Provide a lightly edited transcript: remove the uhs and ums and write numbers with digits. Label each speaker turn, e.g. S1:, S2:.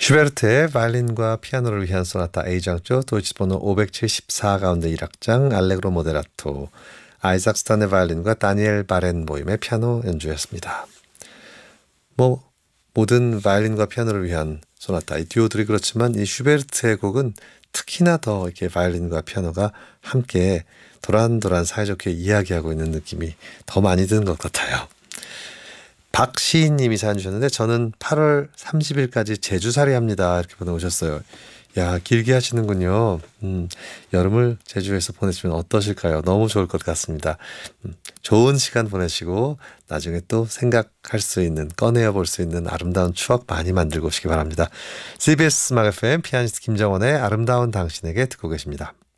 S1: 슈베르트의 바이올린과 피아노를 위한 소나타 A장조 도이치 번호 574 가운데 1악장 알레그로 모데라토 아이작 스탄의 바이올린과 다니엘 바렌 모임의 피아노 연주였습니다. 모든 바이올린과 피아노를 위한 소나타 이 듀오들이 그렇지만 이 슈베르트의 곡은 특히나 더 이렇게 바이올린과 피아노가 함께 도란도란 사이좋게 이야기하고 있는 느낌이 더 많이 드는 것 같아요. 박시인님이 사연 주셨는데 저는 8월 30일까지 제주살이 합니다. 이렇게 보내오셨어요. 야, 길게 하시는군요. 여름을 제주에서 보내시면 어떠실까요? 너무 좋을 것 같습니다. 좋은 시간 보내시고 나중에 또 생각할 수 있는, 꺼내어 볼 수 있는 아름다운 추억 많이 만들고 오시기 바랍니다. CBS 음악 FM 피아니스트 김정원의 아름다운 당신에게 듣고 계십니다.